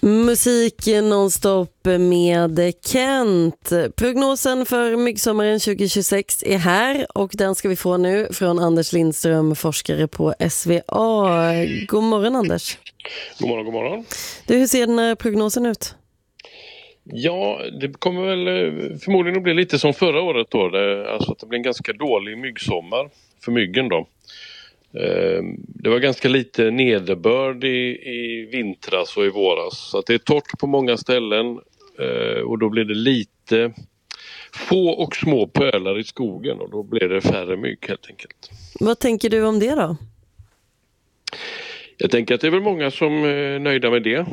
Musik nonstop med Kent. Prognosen för myggsommaren 2026 är här och den ska vi få nu från Anders Lindström, forskare på SVA. God morgon Anders. God morgon, god morgon. Du, hur ser den här prognosen ut? Ja, det kommer väl förmodligen att bli lite som förra året då. Alltså att det blir en ganska dålig myggsommar för myggen då. Det var ganska lite nederbörd i vintras och i våras. Så att det är torrt på många ställen och då blir det lite få och små pölar i skogen och då blir det färre mygg helt enkelt. Vad tänker du om det då? Jag tänker att det är väl många som är nöjda med det.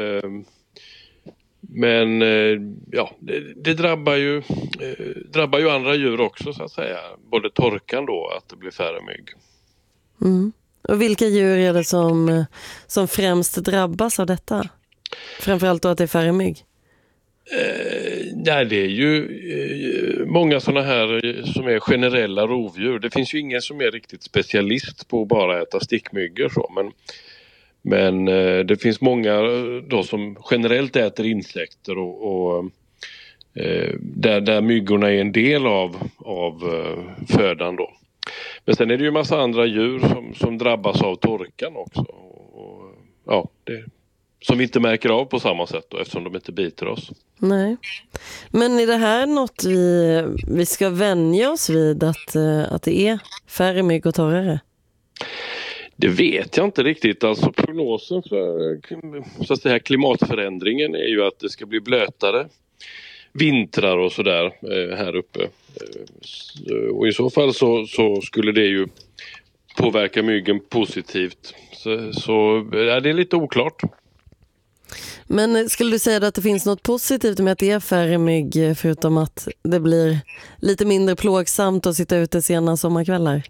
Men ja, det drabbar ju andra djur också så att säga. Både torkan då, att det blir färre mygg. Mm. Och vilka djur är det som främst drabbas av detta? Framförallt då att det är färre mygg? Nej, det är ju många sådana här som är generella rovdjur. Det finns ju ingen som är riktigt specialist på att bara äta stickmyggor så. Men det finns många då som generellt äter insekter och där myggorna är en del av födan då. Men sen är det ju en massa andra djur som drabbas av torkan också. Och, ja, som vi inte märker av på samma sätt då, eftersom de inte biter oss. Nej. Men är det här något vi ska vänja oss vid att det är färre mygg och torrare? Det vet jag inte riktigt. Alltså prognosen för så att säga, klimatförändringen är ju att det ska bli blötare vintrar och sådär här uppe. Och i så fall så skulle det ju påverka myggen positivt. Så ja, det är lite oklart. Men skulle du säga att det finns något positivt med att det är färre mygg förutom att det blir lite mindre plågsamt att sitta ute sena sommarkvällar?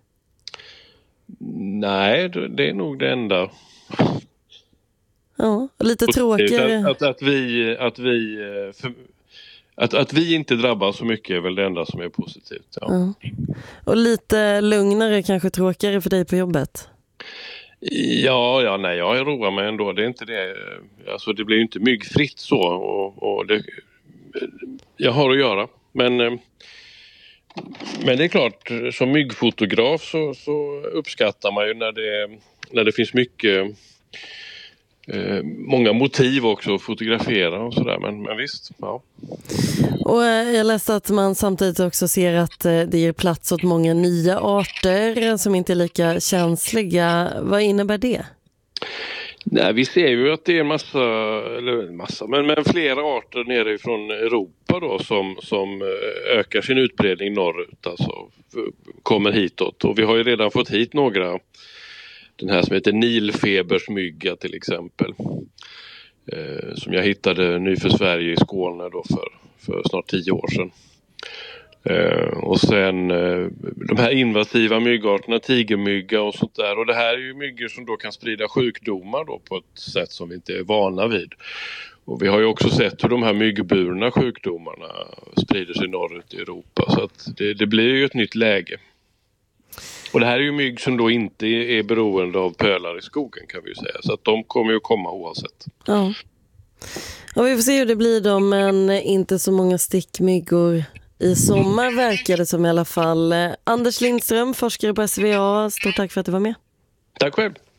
Nej, det är nog det enda. Ja, lite tråkigare. Att vi inte drabbas så mycket är väl det enda som är positivt. Ja. Ja. Och lite lugnare, kanske tråkigare för dig på jobbet? Ja, nej, jag roar mig ändå. Det är inte det. Alltså det blir ju inte myggfritt så. Och det, jag har att göra. Men det är klart, som myggfotograf så uppskattar man ju när det finns mycket många motiv också att fotografera och sådär, men visst, ja. Och jag läste att man samtidigt också ser att det ger plats åt många nya arter som inte är lika känsliga. Vad innebär det? Nej, vi ser ju att det är men flera arter nere från Europa då som ökar sin utbredning norrut, alltså kommer hitåt. Och vi har ju redan fått hit några. Den här som heter nilfebersmygga till exempel. Som jag hittade ny för Sverige i Skåne då för snart 10 år sedan. Och sen de här invasiva myggarterna, tigermygga och sånt där. Och det här är ju myggor som då kan sprida sjukdomar då på ett sätt som vi inte är vana vid. Och vi har ju också sett hur de här myggburna sjukdomarna sprider sig norrut i Europa. Så att det blir ju ett nytt läge. Och det här är ju mygg som då inte är beroende av pölar i skogen kan vi ju säga. Så att de kommer ju komma oavsett. Ja. Och vi får se hur det blir då, men inte så många stickmyggor i sommar verkar det som i alla fall. Anders Lindström, forskare på SVA. Stort tack för att du var med. Tack själv.